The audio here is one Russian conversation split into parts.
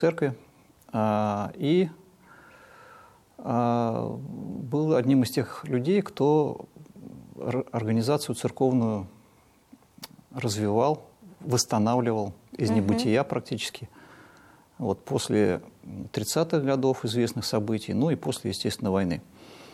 церкви и был одним из тех людей, кто организацию церковную развивал, восстанавливал из небытия практически. Вот после 30-х годов известных событий, ну и после, естественно, войны.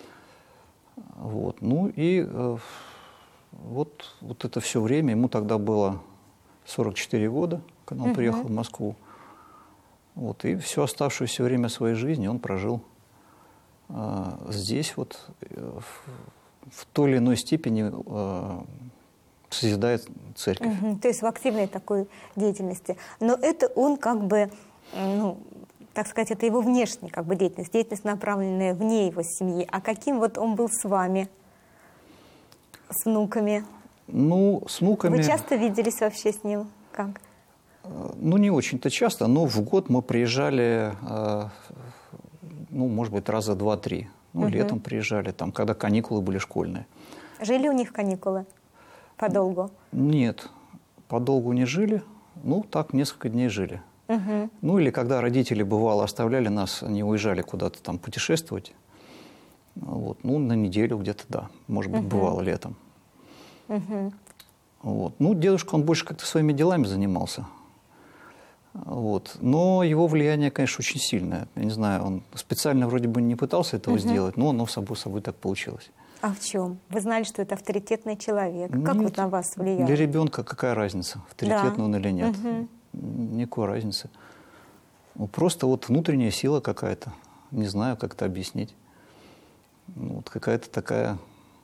Вот. Ну и вот это все время, ему тогда было 44 года, когда он приехал в Москву. Вот, и все оставшееся время своей жизни он прожил здесь, вот, в той или иной степени созидает церковь. То есть в активной такой деятельности. Но это он как бы, ну, так сказать, это его внешняя как бы деятельность, направленная вне его семьи. А каким вот он был с вами, с внуками? Ну, с внуками... Вы часто виделись вообще с ним? Как? Ну, не очень-то часто, но в год мы приезжали, ну, может быть, раза 2-3. Ну, летом приезжали, там, когда каникулы были школьные. Жили у них каникулы подолгу? Нет, подолгу не жили. Ну, так, несколько дней жили. Ну, или когда родители, бывало, оставляли нас, они уезжали куда-то там путешествовать. Вот, ну, на неделю где-то, да, может быть, бывало летом. Вот. Ну, дедушка, он больше как-то своими делами занимался. Вот. Но его влияние, конечно, очень сильное. Я не знаю, он специально вроде бы не пытался этого сделать, но оно собой так получилось. А в чем? Вы знали, что это авторитетный человек. Как Нет, вот на вас влияет? Для ребенка какая разница, авторитетный он или нет? Никакой разницы. Ну, просто вот внутренняя сила какая-то. Не знаю, как это объяснить. Ну, вот какая-то такая,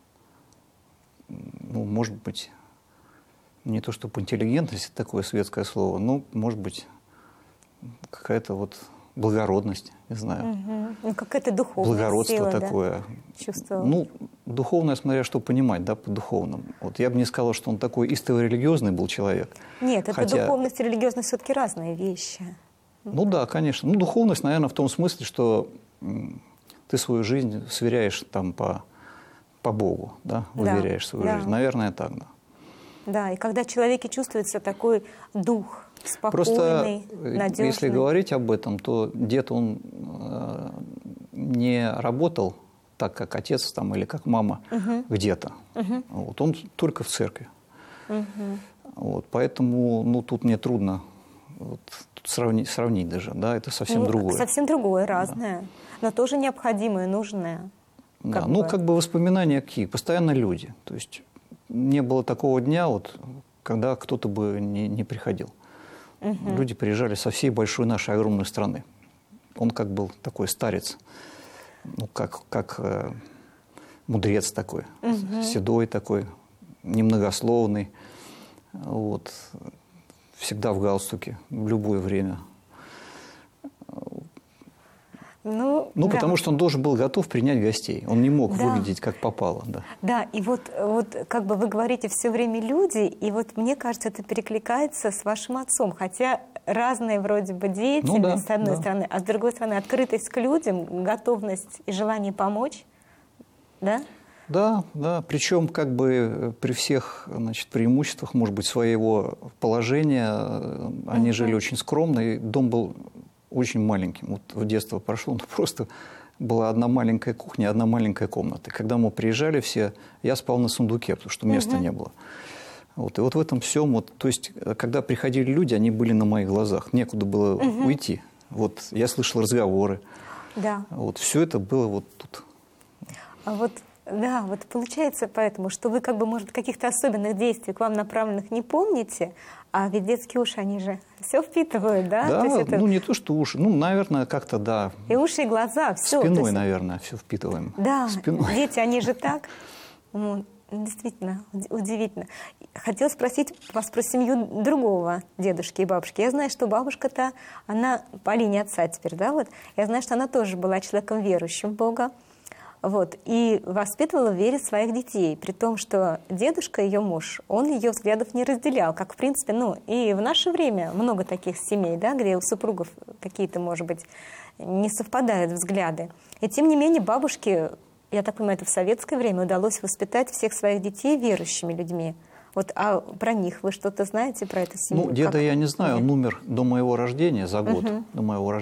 ну, может быть, не то чтобы интеллигентность, это такое светское слово, но, может быть, какая-то вот благородность, не знаю. Ну, какая-то духовная благородство сила, такое. Да? Чувствовал. Ну, духовное, смотря что понимать, да, под духовным. Вот я бы не сказал, что он такой истово религиозный был человек. Нет, это духовность и религиозность все-таки разные вещи. Ну да, конечно. Ну, духовность, наверное, в том смысле, что ты свою жизнь сверяешь там по Богу, да, уверяешь свою жизнь. Наверное, так, да. Да, и когда в человеке чувствуется такой дух спокойный, просто, надежный. Если говорить об этом, то дед, он не работал так, как отец там, или как мама где-то. Вот, он только в церкви. Вот, поэтому, ну, тут мне трудно вот, тут сравнить даже, да, это совсем другое. Совсем другое, разное, да. Но тоже необходимое, нужное. Да, ну, как бы воспоминания какие? Постоянно люди. То есть не было такого дня, вот, когда кто-то бы не приходил. Люди приезжали со всей большой нашей огромной страны. Он как был такой старец, ну, как мудрец такой, седой такой, немногословный, вот, всегда в галстуке, в любое время. Ну, да. Потому что он должен был готов принять гостей. Он не мог выглядеть как попало. Да, да, и вот как бы вы говорите все время люди, и вот мне кажется, это перекликается с вашим отцом. Хотя разные вроде бы деятельность, с одной стороны, а с другой стороны открытость к людям, готовность и желание помочь. Да? Да, да. Причем как бы при всех, значит, преимуществах, может быть, своего положения, они жили очень скромно, и дом был очень маленьким. Вот в детство прошло, но просто была одна маленькая кухня, одна маленькая комната. И когда мы приезжали все, я спал на сундуке, потому что места не было. Вот. И вот в этом всем, вот, то есть, когда приходили люди, они были на моих глазах, некуда было уйти. Вот я слышал разговоры. Да. Вот все это было вот тут. А вот, да, вот получается поэтому, что вы как бы, может, каких-то особенных действий к вам направленных не помните, а ведь детские уши, они же все впитывают, да? Да, то есть это... ну не то, что уши, ну, наверное, как-то, да. И уши, и глаза, все. Спиной, наверное, все впитываем. Да, спиной. Дети, они же так. Действительно, удивительно. Хотела спросить вас про семью другого дедушки и бабушки. Я знаю, что бабушка-то, она по линии отца теперь, да, вот. Я знаю, что она тоже была человеком верующим в Бога. Вот, и воспитывала в вере своих детей, при том, что дедушка, ее муж, он ее взглядов не разделял, как, в принципе, ну, и в наше время много таких семей, да, где у супругов какие-то, может быть, не совпадают взгляды. И, тем не менее, бабушке, я так понимаю, это в советское время удалось воспитать всех своих детей верующими людьми. Вот, а про них вы что-то знаете, про эту семью? Ну, деда я не знаю, он умер до моего рождения, за год до моего рождения.